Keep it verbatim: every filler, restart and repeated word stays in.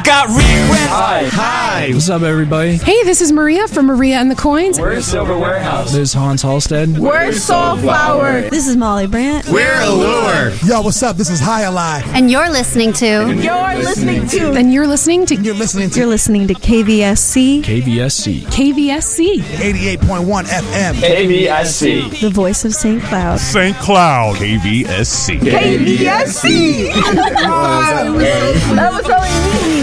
got regrets. Hi. Hi. What's up, everybody? Hey, this is Maria from Maria and the Coins. We're Silver Warehouse. This is Hans Halstead. We're Soulflower. This is Molly Brandt. We're Allure. Yo, what's up? This is High Alive. And you're listening to. And you're listening to. And you're listening to. You're listening to. You're listening to K V S C. K V S C. K V S C. eighty-eight point one F M. K V S C. The voice of Saint Cloud. Saint Cloud. K V S C. K V S C. That was That was only me.